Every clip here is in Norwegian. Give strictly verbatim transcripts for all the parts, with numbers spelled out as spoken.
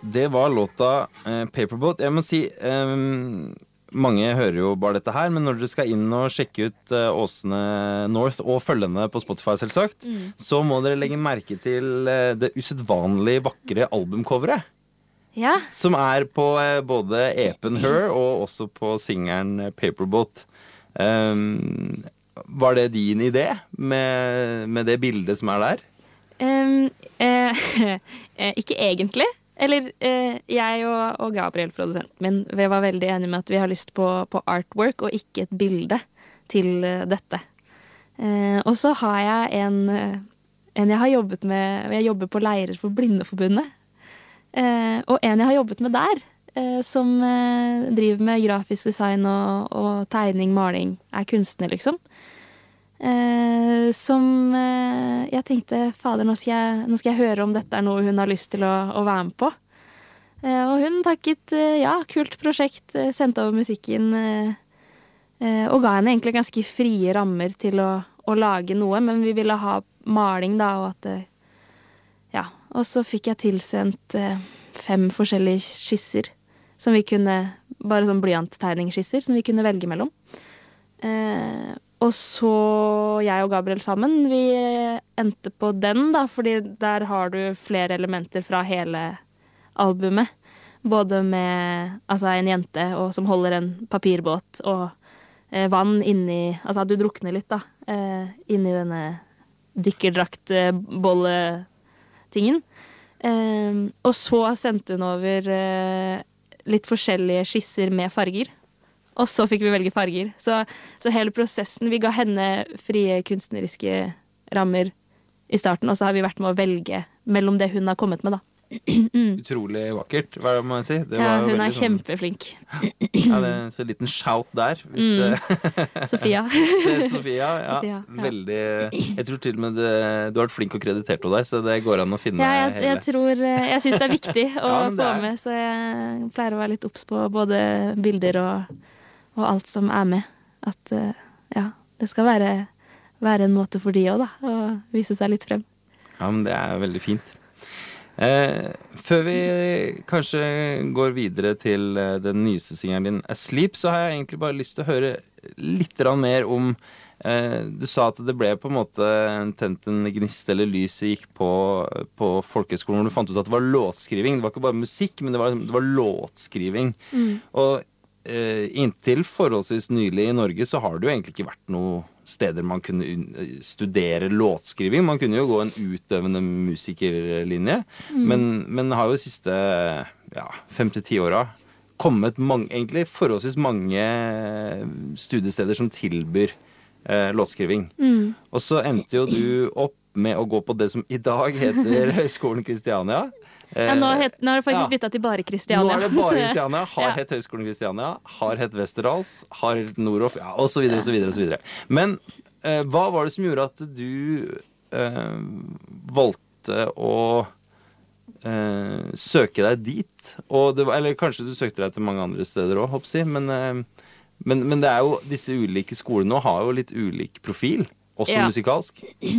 Det var låta eh, Paperboat. Jeg må si eh, mange hører jo bare dette her, men når dere skal inn og sjekke ut eh, Åsne North og følge henne på Spotify selvsagt, mm. så må dere legge merke til eh, det usedvanlig vakre albumcoveret. Ja. Som er på eh, både E P-en Her og også på singeren Paperboat. Um, var det din idé med, med det bildet som er der? Um, eh, ikke egentlig. Eller eh, jeg og, og Gabriel, produsenten min, vi var veldig enige med at vi har lyst på, på artwork og ikke et bilde til uh, dette. Eh, og så har jeg en, en jeg har jobbet med, jeg jobber på leirer for Blindeforbundet. Eh, og en jeg har jobbet med der, eh, som eh, driver med grafisk design og, og tegning, maling, er kunstner liksom. Eh, som eh, jeg tenkte, fader, nå skal jeg, nå skal jeg høre om dette er noe hun har lyst til å, å være med på. Eh, og hun takket, eh, ja, kult prosjekt, eh, sendte over musikken, eh, eh, og ga henne egentlig ganske frie rammer til å, å lage noe, men vi ville ha maling da, og at, eh, ja, og så fikk jeg tilsendt eh, fem forskjellige skisser, som vi kunne, bare sånn blyanttegningsskisser, som vi kunne velge mellom. Eh, Og så jeg og Gabriel sammen, vi endte på den da, fordi der har du flere elementer fra hele albumet. Både med altså, en jente og, som holder en papirbåt, og eh, vann inni, altså du drukner litt da, eh, inni denne dykkerdrakt-bolle-tingen. Eh, og så sendte hun over eh, litt forskjellige skisser med farger. Og så fikk vi velge farger. Så, så hele prosessen, vi ga henne frie kunstneriske rammer i starten, og så har vi vært med å velge mellom det hun har kommet med, da. mm. Utrolig vakkert, hva må jeg si? Det ja, var hun er sånn, kjempeflink. Ja, det er så en liten shout der. Hvis, mm. Sofia. det er Sofia, ja. Sofia, ja. Veldig, jeg tror til og med det, du har vært flink og kreditert av deg, så det går an å finne ja, jeg, hele. Jeg tror, jeg synes det er viktig å ja, få er... med, så jeg pleier å være litt obs på både bilder og og alt som er med, at uh, ja, det skal være, være en måte for de også, da, å vise seg litt frem. Ja, men det er veldig fint. Eh, før vi kanskje går videre til uh, den nyeste singeren din, Asleep, så har jeg egentlig bare lyst til å høre litt mer om, uh, du sa at det ble på en måte tent en gnist eller lys gikk på, på folkehøyskolen, hvor du fant ut at det var låtskriving, det var ikke bare musikk, men det var, det var låtskriving. Mm. Og Uh, inntil forholdsvis nylig i Norge så har det jo egentlig ikke vært noen steder man kunne studere låtskriving. Man kunne jo gå en utøvende musikerlinje, mm. men, men har jo de siste ja, fem til ti åra kommet mange, egentlig forholdsvis mange studiesteder som tilbyr uh, låtskriving. Mm. Og så endte jo du opp med å gå på det som i dag heter Høgskolen Kristiania. Ja, nå, het, nå har det faktisk ja. byttet til bare Kristiania. Nå er det bare Kristiania, har ja. hett Høgskolen Kristiania, har hett Westerdals, har hett Nordhoff, ja, og så videre, og så videre, og så videre. Men eh, hva var det som gjorde at du eh, valgte å eh, søke deg dit? Og det var, eller kanskje du søkte deg til mange andre steder også, håper jeg, men, eh, men, men det er jo, disse ulike skolene nå har jo litt ulik profil, også ja. musikalsk.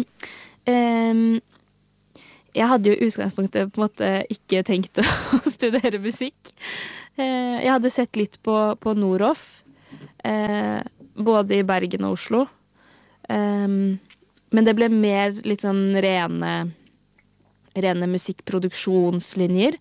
Um Jeg hadde jo i utgangspunktet på en måte ikke tenkt å studere musikk. Jeg hadde sett litt på, på Nordhoff, både i Bergen og Oslo. Men det ble mer litt sånn rene, rene musikkproduksjonslinjer.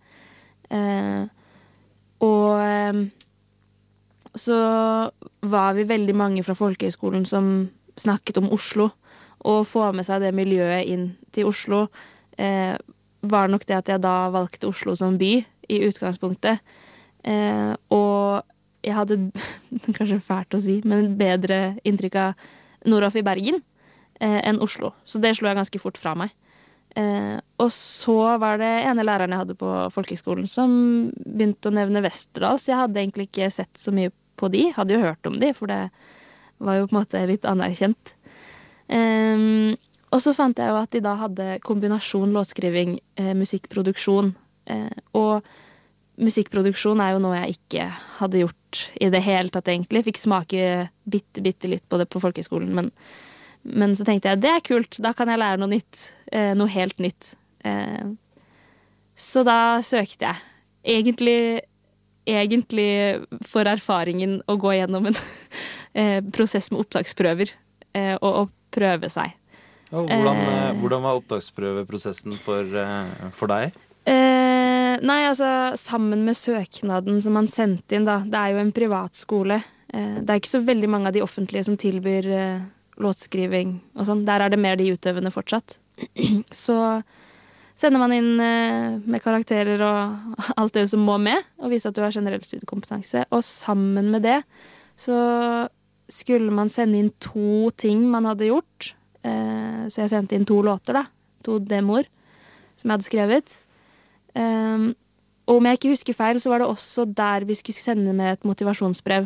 Og så var vi veldig mange fra folkehøyskolen som snakket om Oslo, og få med seg det miljøet inn til Oslo. Eh, var nok det at jeg da valgte Oslo som by i utgangspunktet. Eh, og jeg hadde, kanskje fælt å si, men bedre inntrykk av Nordhoff i Bergen eh, enn Oslo. Så det slo jeg ganske fort fra meg. Eh, og så var det ene læreren jeg hadde på folkehøyskolen som begynte å nevne Westerdals. Jeg hadde egentlig ikke sett så mye på de, hadde jo hørt om de, for det var jo på en måte litt anerkjent. Eh, Og så fant jeg jo at de da hadde kombinasjon låtskriving, eh, musikkproduksjon. Eh, og musikkproduksjon er jo noe jeg ikke hadde gjort i det hele tatt egentlig. Jeg fikk smake bitte, bitte litt på det på folkehøyskolen, men, men så tenkte jeg, det er kult, da kan jeg lære noe nytt, eh, noe helt nytt. Eh, så da søkte jeg egentlig, egentlig for erfaringen å gå gjennom en eh, prosess med opptaksprøver eh, og, og prøve seg. Og hvordan, eh, hvordan var opptaksprøveprosessen for, eh, for deg? Eh, nei, altså, sammen med søknaden som man sendte inn, da. Det er jo en privatskole. Eh, det er ikke så veldig mange av de offentlige som tilbyr eh, låtskriving og sånn. Der er det mer de utøvende fortsatt. Så sender man inn eh, med karakterer og alt det som må med, og viser at du har generell studiekompetanse. Og sammen med det så skulle man sende inn to ting man hadde gjort. Eh, så jeg sendte inn to låter, da. To demoer som jeg hadde skrevet. Um, og om jeg ikke husker feil, så var det også der vi skulle sende med et motivasjonsbrev.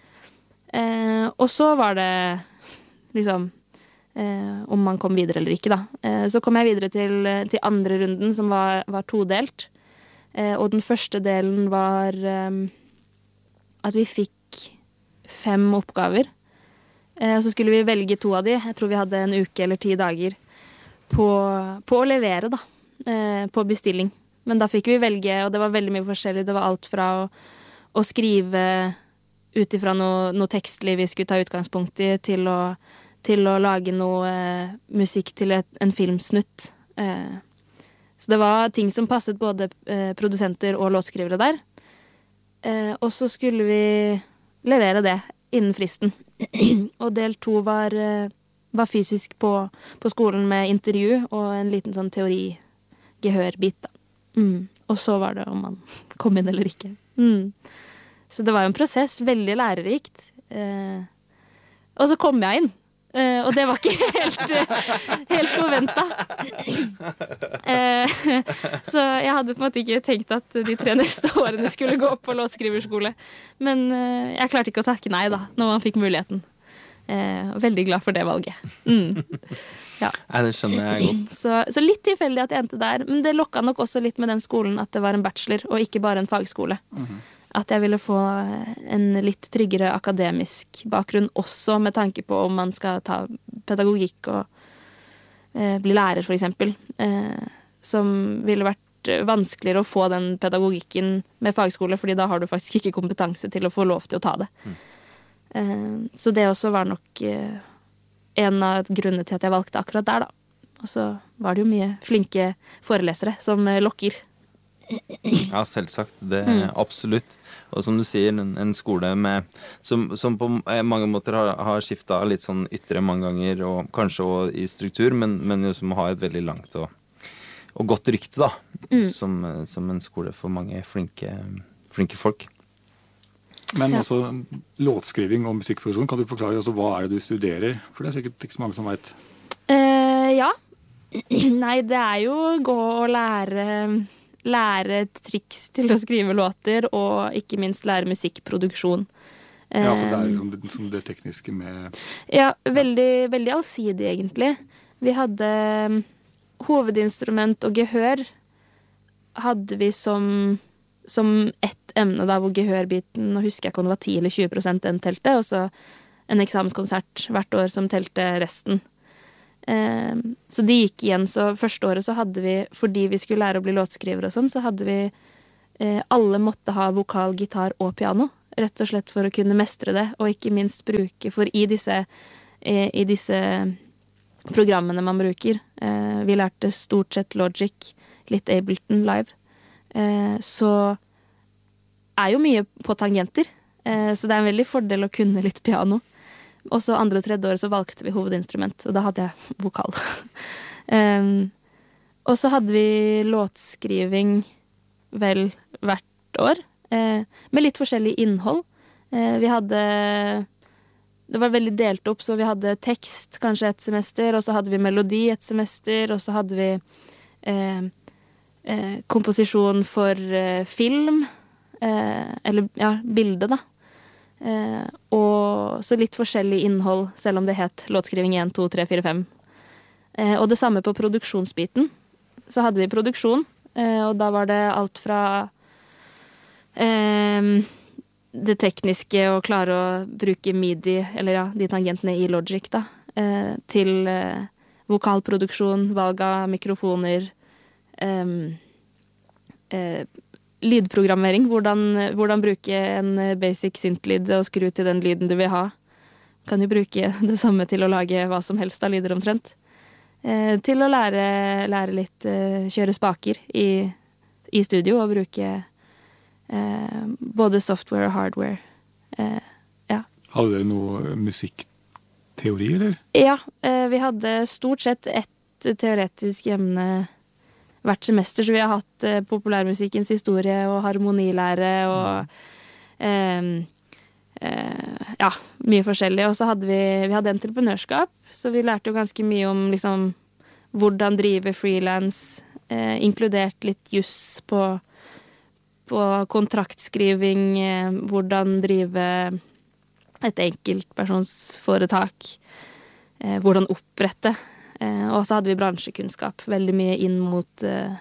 Eh, og så var det liksom eh, om man kom videre eller ikke, da. Eh, så kom jeg videre til, til andre runden, som var, var todelt. Eh, og den første delen var eh, at vi fikk fem oppgaver. Eh, og så skulle vi velge to av de. Jeg tror vi hadde en uke eller ti dager på, på å levere, da. Eh, på bestilling. Men da fikk vi velge, og det var veldig mye forskjellig. Det var alt fra å, å skrive ut ifra noe, noe tekstlig vi skulle ta utgangspunkt i, til å, til å lage noe eh, musikk til et, en filmsnutt. Eh, så det var ting som passet både eh, produsenter og låtskrivere der. Eh, og så skulle vi levere det innen fristen. Og del to var, eh, var fysisk på, på skolen med intervju og en liten sånn teori-gehørbit, da. Mm. Og så var det om man kom inn eller ikke. Mm. Så det var jo en prosess, veldig lærerikt. Eh, og så kom jeg inn. Eh, og det var ikke helt, helt forventet. Eh, så jeg hadde på en måte ikke tenkt at de tre neste årene skulle gå opp på låtskriverskole. Men eh, jeg klarte ikke å takke nei da, når man fikk muligheten. Eh, veldig glad for det valget. Mm. Ja. Nei, det skjønner jeg godt. Så, så litt tilfeldig at jeg endte der. Men det lokket nok også litt med den skolen at det var en bachelor, og ikke bare en fagskole. Mm-hmm. At jeg ville få en litt tryggere akademisk bakgrunn også, med tanke på om man skal ta pedagogikk og eh, bli lærer, for eksempel. Eh, som ville vært vanskeligere å få den pedagogikken med fagskole, fordi da har du faktisk ikke kompetanse til å få lov til å ta det. Mm. Eh, så det også var nok eh, en av grunnene til at jeg valgte akkurat der, da. Og så var det jo mye flinke forelesere som eh, lokker. Ja, selvsagt. Det er mm. absolutt. Og som du sier, en, en skole med, som, som på mange måter har, har skiftet litt sånn ytre mange ganger, og kanskje også i struktur, men, men jo som har et veldig langt og, og godt rykte, da. Mm. Som, som en skole for mange flinke, flinke folk. Men også låtskriving og musikkproduksjon, kan du forklare også hva er det du studerer? For det er sikkert ikke så mange som vet. Uh, ja. Nei, det er jo å gå og lære, lære triks til å skrive låter, og ikke minst lære musikkproduksjon. Ja, altså det er liksom det, liksom det tekniske med... Ja, veldig, veldig allsidig egentlig. Vi hadde hovedinstrument og gehør hadde vi som, som ett emne da, hvor gehørbiten, nå husker jeg ikke om det var ti eller tjue prosent den telte, og så en eksamenskonsert hvert år som telte resten. Eh, så de gikk igjen, så første året så hadde vi, fordi vi skulle lære å bli låtskrivere og sånn, så hadde vi, eh, alle måtte ha vokal, gitar og piano, rett og slett for å kunne mestre det, og ikke minst bruke, for i disse, eh, i disse programmene man bruker, eh, vi lærte stort sett Logic, litt Ableton live, eh, så er jo mye på tangenter, eh, så det er en veldig fordel å kunne litt piano. Og så andre og tredje år så valgte vi hovedinstrument, og da hadde jeg vokal. um, og så hadde vi låtskriving vel hvert år, eh, med litt forskjellig innhold. Eh, vi hadde, det var veldig delt opp, så vi hadde tekst kanskje et semester, og så hadde vi melodi et semester, og så hadde vi eh, eh, komposisjon for eh, film, eh, eller ja, bilde da. Eh, og så litt forskjellig innhold, selv om det het låtskriving én, to, tre, fire, fem. Eh, og det samme på produksjonsbiten. Så hadde vi produksjon, eh, og da var det alt fra eh, det tekniske å klare å bruke midi, eller ja, de tangentene i Logic da, eh, til eh, vokalproduksjon, valg av mikrofoner, eh, eh, lydprogrammering, hvordan, hvordan bruke en basic synth-lyd og skru til den lyden du vil ha. Kan jo bruke det samme til å lage hva som helst av lyder omtrent. Eh, til å lære, lære litt, eh, kjøre spaker i, i studio og bruke eh, både software og hardware. Eh, ja. Hadde dere noe musikkteori, eller? Ja, eh, vi hadde stort sett ett teoretisk emne hvert semester, så vi har hatt eh, populærmusikkens historie og harmonilære og eh, eh, ja, mye forskjellig. Og så hadde vi, vi hadde entreprenørskap, så vi lærte jo ganske mye om liksom, hvordan drive freelance, eh, inkludert litt juss på, på kontraktskriving, eh, hvordan drive et enkeltpersonsforetak, eh, hvordan opprette. Eh, og så hadde vi bransjekunnskap, veldig mye inn mot, eh,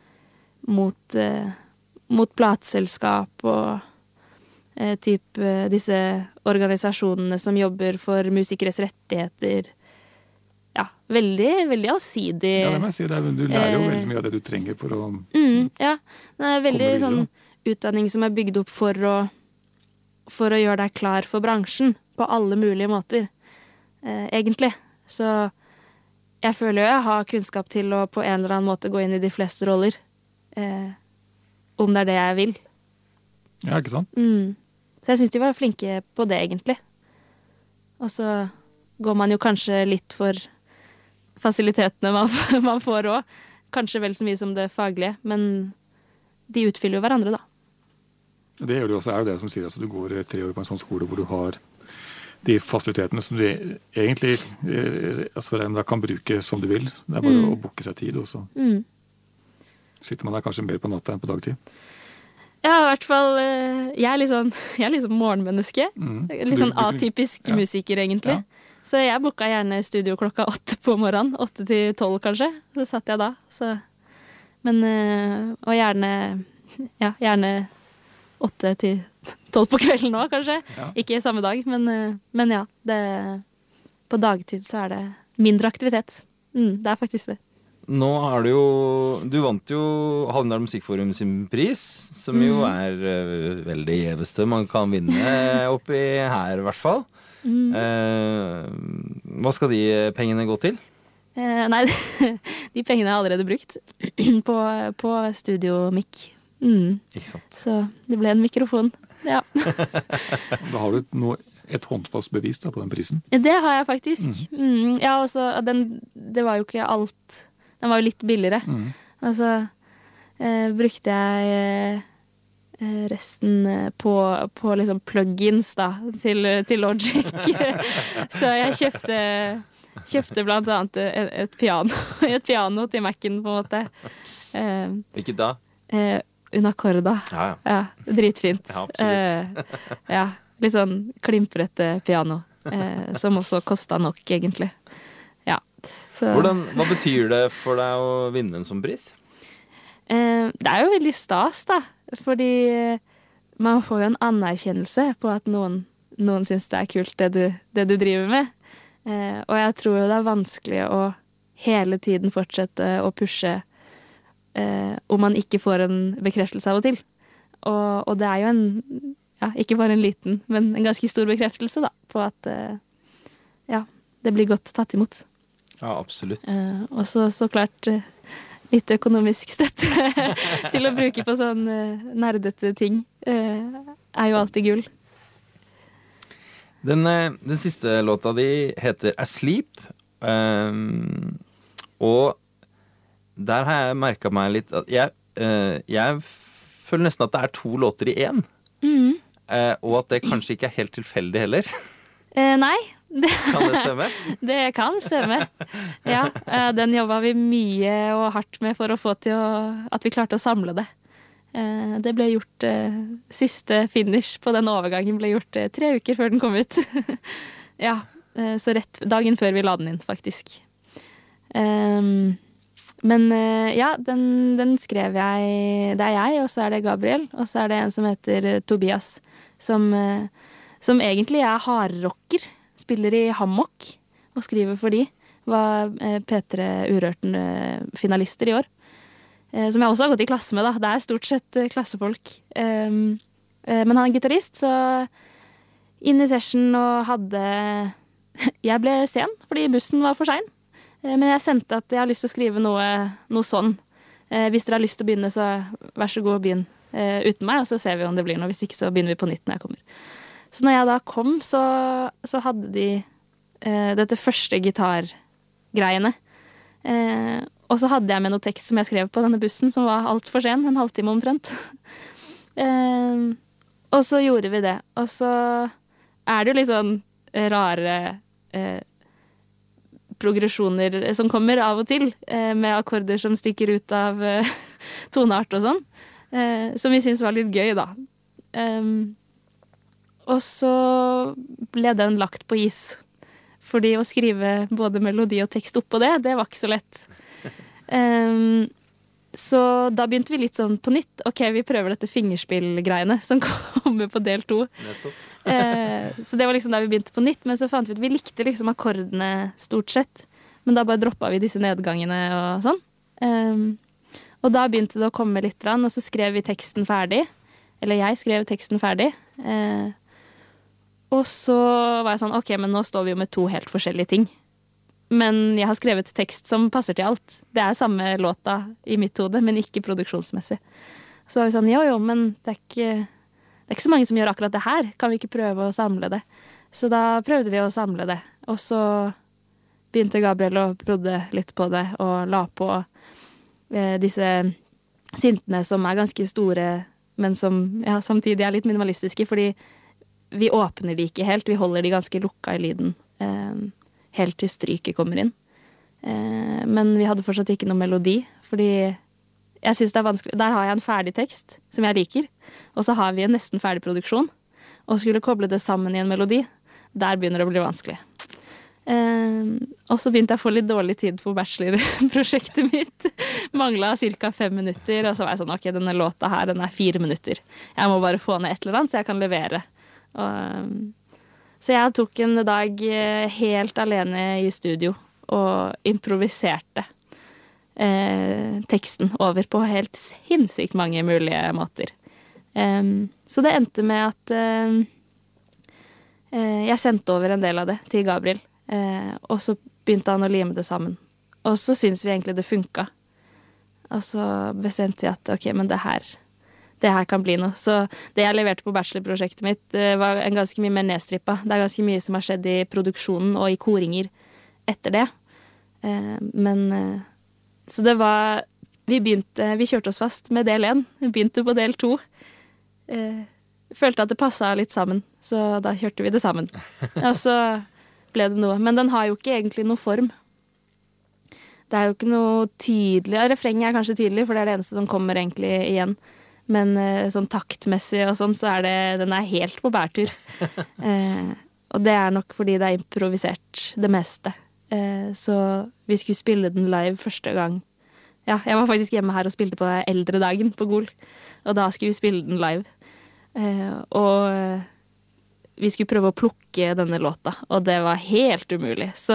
mot, eh, mot plateselskap og eh, typ eh, disse organisasjonene som jobber for musikeres rettigheter. Ja, veldig, veldig allsidig. Ja, det må jeg si. Det er, du lærer jo veldig mye av det du trenger for å mm, Ja, det er veldig komme sånn videre. utdanning som er bygd opp for å, for å gjøre deg klar for bransjen på alle mulige måter, eh, egentlig. Så jeg føler jo jeg har kunnskap til å på en eller annen måte gå inn i de fleste roller. Eh, om det er det jeg vil. Ja, ikke sant? Mm. Så jeg synes de var flinke på det, egentlig. Og så går man jo kanskje litt for fasilitetene man, man får også. Kanskje vel så mye som det faglige, men de utfyller jo hverandre, da. Det gjør du også, er jo det som sier at du går tre år på en sånn skole hvor du har de fasilitetene som du egentlig eh, altså, da kan bruke som du vil. Det er bare Mm. å booke seg tid, og så Mm. sitter man der kanskje mer på natta enn på dagtid. Ja, i hvert fall eh, Jeg er litt sånn, jeg er litt sånn morgenmenneske. Mm. Så Litt du- sånn du kunne- atypisk ja. musiker, egentlig. Ja. Så jeg booka gjerne studio klokka åtte på morgenen. Åtte til tolv, kanskje. Så satt jeg da. Så. Men eh, Og gjerne Ja, gjerne åtte til tolv på kvelden nå, kanskje. Ja. Ikke samme dag, men, eh, men ja. Det, på dagtid så er det mindre aktivitet. Mm, det er faktisk det. Nå har du jo Du vant jo Hallingdal Musikkforum sin pris, som jo er uh, veldig gjeveste man kan vinne oppi her, i hvert fall. Mm. Eh, hva skal de pengene gå til? Eh, nei, de pengene er allerede brukt på, på studiomikk. Mm. Ikke sant? Så det ble en mikrofon. Ja. Da har du noe, et håndfast bevis da, på den prisen. Det har jeg faktisk. Mm. Ja, og så den Det var jo ikke alt. Den var jo litt billigere. Mm. Og så eh, brukte jeg eh, resten eh, på, på liksom plugins da, til, til Logic. Så jeg kjøpte, kjøpte blant annet et, et piano, et piano til Mac'en, på en måte. Eh, Ikke da? eh, Unacorda. Ja, ja. Ja, dritfint. Ja, absolutt. Eh, ja, litt sånn klimprete piano, eh, som også kosta nok, egentlig. Ja. Så, Hvordan, hva betyr det for deg å vinne en sånn pris? eh, det er jo veldig stas, da. Fordi eh, man får jo en anerkjennelse på at noen, noen syns det er kult, det du, det du driver med. Eh, og jeg tror jo det er vanskelig å hele tiden fortsette å pushe eh, om man ikke får en bekreftelse av og til. Og, og det er jo en, ja, ikke bare en liten, men en ganske stor bekreftelse da, på at eh, ja, det blir godt tatt imot. Ja, absolutt. Eh, og så, så klart eh, litt økonomisk støtte til å bruke på sånn eh, nerdete ting eh, er jo alltid gull. Den, eh, den siste låta di heter Asleep. Um, og der har jeg merka meg litt at jeg, eh, jeg føler nesten at det er to låter i én. Mm. Eh, og at det kanskje ikke er helt tilfeldig heller. Eh, nei, det, Kan det stemme? det kan stemme. Ja, eh, den jobba vi mye og hardt med for å få til å, at vi klarte å samle det. Eh, det ble gjort eh, Siste finish på den overgangen ble gjort eh, tre uker før den kom ut. Ja, eh, så rett dagen før vi la den inn, faktisk. Um, men eh, ja, den, den skrev jeg. Det er jeg, og så er det Gabriel, og så er det en som heter eh, Tobias, som, eh, som egentlig er hardrocker. Spiller i Hammock og skriver for de. Var eh, P tre Urørten eh, finalister i år. eh, som jeg også har gått i klasse med, da. Det er stort sett eh, klassefolk. Um, eh, men han er gitarist, så inn i session og hadde Jeg ble sen, fordi bussen var for sein. Eh, men jeg sendte at jeg har lyst til å skrive noe, noe sånn. Eh, hvis dere har lyst til å begynne, så vær så god, begynn eh, uten meg, og så ser vi om det blir noe. Hvis ikke, så begynner vi på nytt når jeg kommer. Så når jeg da kom, så, så hadde de eh, dette første gitargreiene. Eh, og så hadde jeg med noe tekst som jeg skrev på denne bussen, som var alt for sen, en halvtime omtrent. eh, og så gjorde vi det. Og så er det jo litt sånn rare eh, progresjoner som kommer av og til, eh, med akkorder som stikker ut av eh, toneart og sånn, eh, som vi synes var litt gøy, da. Um, og så ble den lagt på is, fordi å skrive både melodi og tekst oppå det, det var ikke så lett. Um, så da begynte vi litt sånn på nytt. Ok, vi prøver dette fingerspill-greiene som kommer på del to. eh, så det var liksom da vi begynte på nytt, men så fant vi at vi likte liksom akkordene stort sett, men da bare droppet vi disse nedgangene og sånn. Um, og da begynte det å komme litt, og så skrev vi teksten ferdig, eller jeg skrev teksten ferdig. Eh, og så var jeg sånn, ok, men nå står vi jo med to helt forskjellige ting. Men jeg har skrevet tekst som passer til alt. Det er samme låta i mitt hode, men ikke produksjonsmessig. Så var vi sånn, jo jo, men det er ikke, det er ikke så mange som gjør akkurat det her. Kan vi ikke prøve å samle det? Så da prøvde vi å samle det. Og så begynte Gabriel å prodde litt på det, og la på eh, disse syntene som er ganske store, men som ja, samtidig er litt minimalistiske, fordi vi åpner de ikke helt. Vi holder de ganske lukka i lyden. Eh, helt til stryket kommer inn. Eh, men vi hadde fortsatt ikke noe melodi, fordi jeg synes det er vanskelig. Der har jeg en ferdig tekst, som jeg liker, og så har vi en nesten ferdig produksjon, og skulle koble det sammen i en melodi. Der begynner det å bli vanskelig. Eh, og så begynte jeg å få litt dårlig tid på bachelorprosjektet mitt. Manglet cirka fem minutter, og så var jeg sånn, ok, denne låta her, den er fire minutter. Jeg må bare få ned et eller annet, så jeg kan levere. Og så jeg tok en dag helt alene i studio og improviserte eh, teksten over på helt sinnssykt mange mulige måter. Um, så det endte med at eh, jeg sendte over en del av det til Gabriel, eh, og så begynte han å lime det sammen. Og så synes vi egentlig det funka. Og så bestemte vi at ok, men det her det her kan bli noe. Så det jeg leverte på bachelorprosjektet mitt var en ganske mye mer nedstrippa. Det er ganske mye som har skjedd i produksjonen og i koringer etter det. Men så det var vi begynte, vi kjørte oss fast med del én. Vi begynte på del to. Følte at det passet litt sammen, så da kjørte vi det sammen. Og så ble det noe. Men den har jo ikke egentlig noe form. Det er jo ikke noe tydelig. Ja, refrenget er kanskje tydelig, for det er det eneste som kommer egentlig igjen. Men sånn taktmessig og sånn, så er det, den er helt på bærtur. Eh, og det er nok fordi det er improvisert det meste. Eh, så vi skulle spille den live første gang. Ja, jeg var faktisk hjemme her og spilte på eldre dagen på Gol. Og da skulle vi spille den live. Eh, og vi skulle prøve å plukke denne låta, og det var helt umulig. Så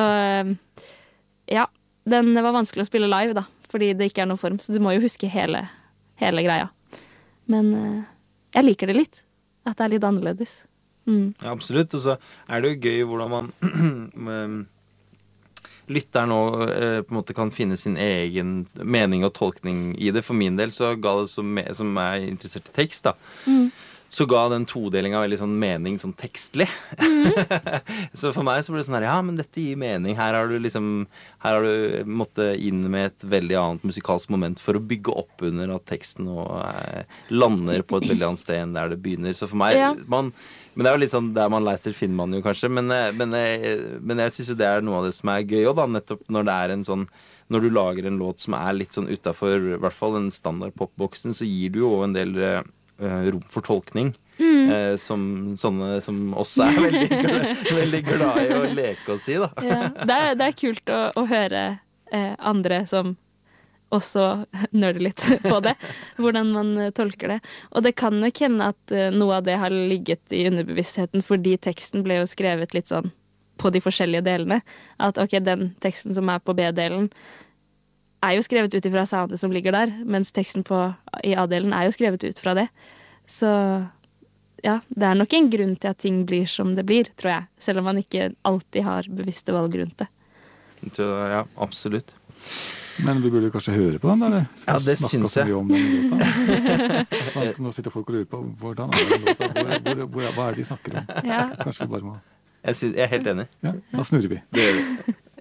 ja, den var vanskelig å spille live da, fordi det ikke er noen form. Så du må jo huske hele, hele greia. Men uh, jeg liker det litt. At det er litt annerledes. Mm. Ja, absolutt. Og så er det jo gøy hvordan man lytter nå uh, på en måte kan finne sin egen mening og tolkning i det. For min del så ga det som, som er interessert i tekst da. Mm. Så ga den todelingen veldig sånn mening sånn tekstlig. Mm. Så for meg så ble det sånn her, ja, men dette gir mening. Her har du liksom, her har du måttet inn med et veldig annet musikalsk moment for å bygge opp under at teksten nå eh, lander på et veldig annet sted enn der det begynner. Så for meg, ja. man, men det er jo litt sånn, der man leiter finner man jo kanskje, men, men, men jeg synes jo det er noe av det som er gøy også da, nettopp når det er en sånn, når du lager en låt som er litt sånn utenfor, i hvert fall den standard popboksen, så gir du jo en del Uh, rom for tolkning mm. uh, som sånne som oss er veldig, veldig glad i å leke og si da. Ja, det, er, det er kult å, å høre uh, andre som også nøler litt på det, hvordan man uh, tolker det. Og det kan nok hende at uh, noe av det har ligget i underbevisstheten, fordi teksten ble jo skrevet litt sånn på de forskjellige delene. At ok, den teksten som er på B-delen er jo skrevet ut ifra soundet som ligger der, mens teksten på, i A-delen er jo skrevet ut fra det. Så ja, det er nok en grunn til at ting blir som det blir, tror jeg. Selv om man ikke alltid har bevisste valg rundt det. Ja, absolutt. Men vi burde kanskje høre på den, eller? Ja, det syns jeg. Om den låta. Nå sitter folk og lurer på hvordan er den låta, hvor, hvor, hvor, hva er det de snakker om? Ja. Kanskje vi bare må... Jeg, synes, jeg er helt enig. Ja, da snurrer vi. Det gjør vi.